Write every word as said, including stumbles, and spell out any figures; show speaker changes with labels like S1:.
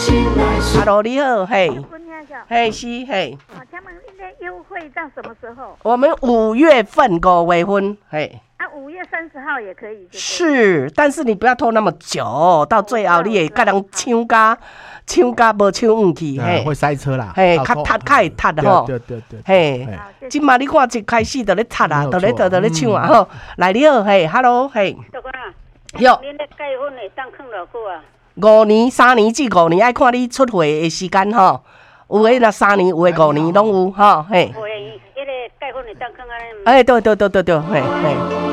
S1: Hello， 你好，嘿，嘿是嘿。
S2: 哦，他们应该优惠到什么时候？
S1: 我们五月份五月份，嘿。
S2: 啊，五月三十号也可以。
S1: 是，但是你不要拖那么久，到最后你会甲人抢甲抢甲无抢唔去，
S3: 嘿，会塞车啦，
S1: 嘿，较塌较会塌吼，
S3: 对对对，
S1: 嘿，即马你看一开始就咧塌啊，就咧就就咧抢啊吼，来你好，嘿 ，Hello， 嘿，
S4: 哟，恁咧结婚会当放偌久啊？
S1: 五年、三年至五年，爱看你出货的时间吼，有诶若三年，有诶五年拢有吼，嘿。
S4: 会，迄个结婚会当放安尼？
S1: 哎，对对对对对，嘿嘿。